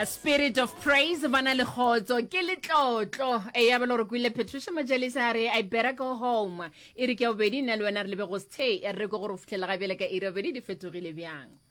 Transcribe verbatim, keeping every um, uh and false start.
A spirit of praise bana le khotso ke le tlotlo e ya belo re kwile Patricia Majalisa re I better go home e re ke obedi nna le wena re lebe go stay e re go go fitlela ga bele ka ira bedi di fetogile bjang.